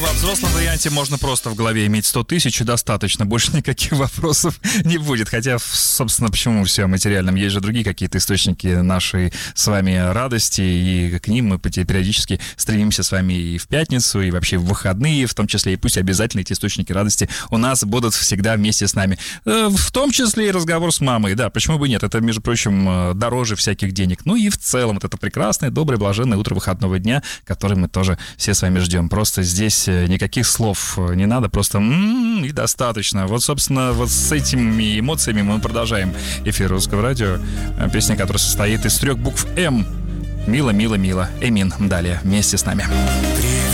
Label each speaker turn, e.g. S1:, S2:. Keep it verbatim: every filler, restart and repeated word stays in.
S1: Во взрослом варианте можно просто в голове иметь сто тысяч, и достаточно, больше никаких вопросов не будет. Хотя, собственно, почему все о материальном? Есть же другие какие-то источники нашей с вами радости, и к ним мы периодически стремимся с вами и в пятницу, и вообще в выходные, в том числе, и пусть обязательно эти источники радости у нас будут всегда вместе с нами. В том числе и разговор с мамой, да, почему бы нет? Это, между прочим, дороже всяких денег. Ну и в целом вот это прекрасное, доброе, блаженное утро выходного дня, которое мы тоже все с вами ждем. Просто здесь никаких слов не надо, просто м-м, и достаточно. Вот, собственно, вот с этими эмоциями мы продолжаем эфир Русского радио. Песня, которая состоит из трех букв М. Мило, мило, мило. Эмин далее вместе с нами.